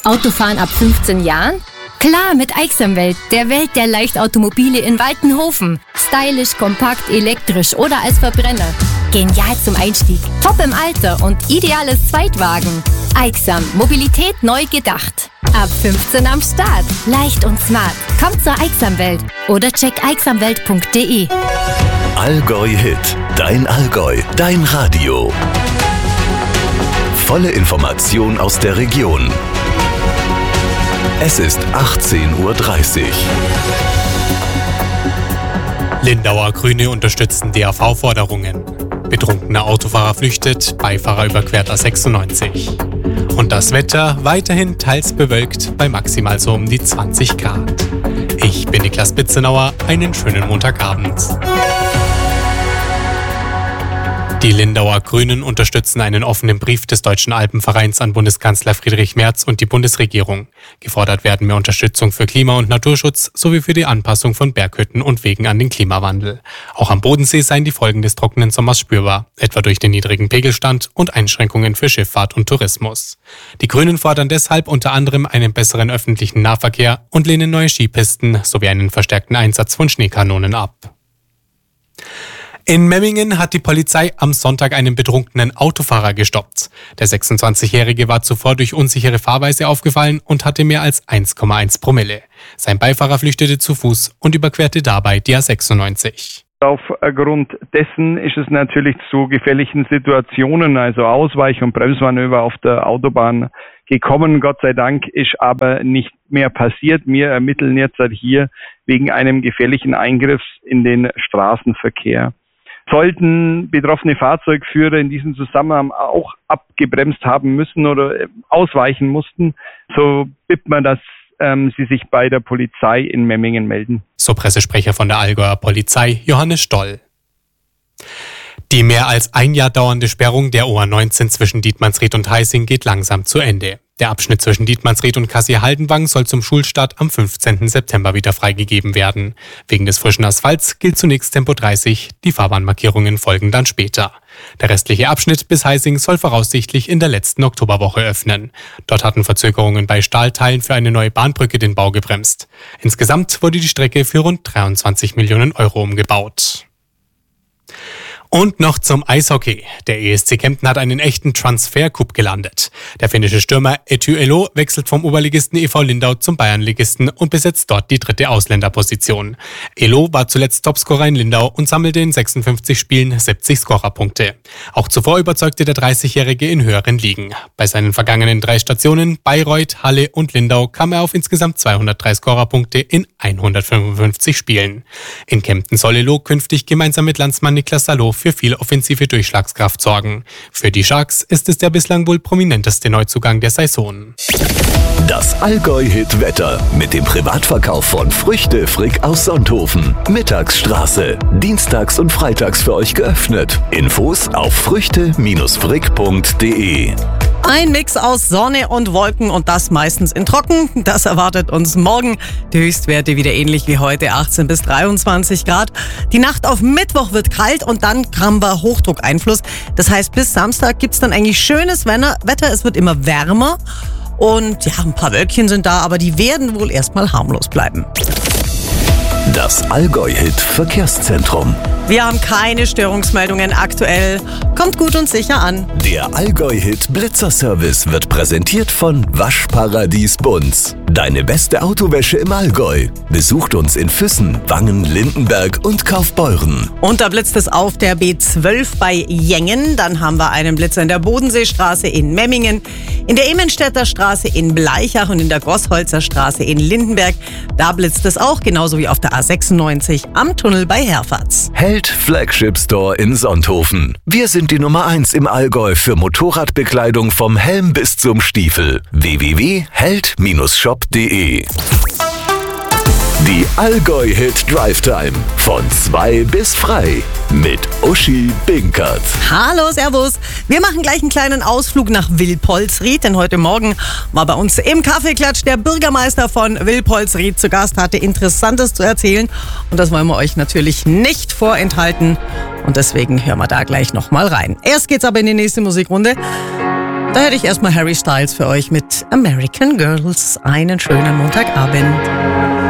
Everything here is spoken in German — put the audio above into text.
Autofahren ab 15 Jahren? Klar, mit Aixamwelt, der Welt der Leichtautomobile in Waltenhofen. Stylisch, kompakt, elektrisch oder als Verbrenner. Genial zum Einstieg, top im Alter und ideales Zweitwagen. Aixam, Mobilität neu gedacht. Ab 15 am Start. Leicht und smart. Kommt zur Aixamwelt oder check aixamwelt.de. Allgäu Hit. Dein Allgäu. Dein Radio. Volle Information aus der Region. Es ist 18:30 Uhr. Lindauer Grüne unterstützen DAV-Forderungen. Betrunkener Autofahrer flüchtet, Beifahrer überquert A96. Und das Wetter weiterhin teils bewölkt bei maximal so um die 20 Grad. Ich bin Niklas Bitzenauer, einen schönen Montagabend. Die Lindauer Grünen unterstützen einen offenen Brief des Deutschen Alpenvereins an Bundeskanzler Friedrich Merz und die Bundesregierung. Gefordert werden mehr Unterstützung für Klima- und Naturschutz sowie für die Anpassung von Berghütten und Wegen an den Klimawandel. Auch am Bodensee seien die Folgen des trockenen Sommers spürbar, etwa durch den niedrigen Pegelstand und Einschränkungen für Schifffahrt und Tourismus. Die Grünen fordern deshalb unter anderem einen besseren öffentlichen Nahverkehr und lehnen neue Skipisten sowie einen verstärkten Einsatz von Schneekanonen ab. In Memmingen hat die Polizei am Sonntag einen betrunkenen Autofahrer gestoppt. Der 26-Jährige war zuvor durch unsichere Fahrweise aufgefallen und hatte mehr als 1,1 Promille. Sein Beifahrer flüchtete zu Fuß und überquerte dabei die A96. Aufgrund dessen ist es natürlich zu gefährlichen Situationen, also Ausweich- und Bremsmanöver auf der Autobahn gekommen. Gott sei Dank ist aber nicht mehr passiert. Wir ermitteln jetzt hier wegen einem gefährlichen Eingriffs in den Straßenverkehr. Sollten betroffene Fahrzeugführer in diesem Zusammenhang auch abgebremst haben müssen oder ausweichen mussten, so bittet man, dass sie sich bei der Polizei in Memmingen melden. So Pressesprecher von der Allgäuer Polizei, Johannes Stoll. Die mehr als ein Jahr dauernde Sperrung der OA19 zwischen Dietmannsried und Heising geht langsam zu Ende. Der Abschnitt zwischen Dietmannsried und Kassel-Haldenwang soll zum Schulstart am 15. September wieder freigegeben werden. Wegen des frischen Asphalts gilt zunächst Tempo 30, die Fahrbahnmarkierungen folgen dann später. Der restliche Abschnitt bis Heising soll voraussichtlich in der letzten Oktoberwoche öffnen. Dort hatten Verzögerungen bei Stahlteilen für eine neue Bahnbrücke den Bau gebremst. Insgesamt wurde die Strecke für rund 23 Millionen Euro umgebaut. Und noch zum Eishockey. Der ESC Kempten hat einen echten Transfer-Coup gelandet. Der finnische Stürmer Eetu Elo wechselt vom Oberligisten e.V. Lindau zum Bayernligisten und besetzt dort die dritte Ausländerposition. Elo war zuletzt Topscorer in Lindau und sammelte in 56 Spielen 70 Scorerpunkte. Auch zuvor überzeugte der 30-Jährige in höheren Ligen. Bei seinen vergangenen 3 Stationen, Bayreuth, Halle und Lindau, kam er auf insgesamt 203 Scorerpunkte in 155 Spielen. In Kempten soll Elo künftig gemeinsam mit Landsmann Niklas Saloh für viel offensive Durchschlagskraft sorgen. Für die Sharks ist es der bislang wohl prominenteste Neuzugang der Saison. Das Allgäu-Hit-Wetter mit dem Privatverkauf von Früchte Frick aus Sonthofen. Mittagsstraße. Dienstags und freitags für euch geöffnet. Infos auf früchte-frick.de. Ein Mix aus Sonne und Wolken und das meistens in trocken. Das erwartet uns morgen. Die Höchstwerte wieder ähnlich wie heute, 18 bis 23 Grad. Die Nacht auf Mittwoch wird kalt und dann haben wir Hochdruckeinfluss. Das heißt, bis Samstag gibt es dann eigentlich schönes Wetter. Es wird immer wärmer und ja, ein paar Wölkchen sind da, aber die werden wohl erstmal harmlos bleiben. Das Allgäu-Hit-Verkehrszentrum. Wir haben keine Störungsmeldungen aktuell. Kommt gut und sicher an. Der Allgäu-Hit-Blitzer-Service wird präsentiert von Waschparadies Bunz. Deine beste Autowäsche im Allgäu. Besucht uns in Füssen, Wangen, Lindenberg und Kaufbeuren. Und da blitzt es auf der B12 bei Jengen. Dann haben wir einen Blitzer in der Bodenseestraße in Memmingen, in der Emenstädter Straße in Bleichach und in der Gossholzer Straße in Lindenberg. Da blitzt es auch, genauso wie auf der A96 am Tunnel bei Herfatz. Held Flagship Store in Sonthofen. Wir sind die Nummer 1 im Allgäu für Motorradbekleidung vom Helm bis zum Stiefel. www.held-shop.de. Die Allgäu-Hit Drive Time von 2 bis frei mit Uschi Binkert. Hallo, servus. Wir machen gleich einen kleinen Ausflug nach Wilpolsried, denn heute Morgen war bei uns im Kaffeeklatsch der Bürgermeister von Wilpolsried zu Gast, hatte Interessantes zu erzählen und das wollen wir euch natürlich nicht vorenthalten und deswegen hören wir da gleich nochmal rein. Erst geht's aber in die nächste Musikrunde. Da hätte ich erstmal Harry Styles für euch mit American Girls. Einen schönen Montagabend.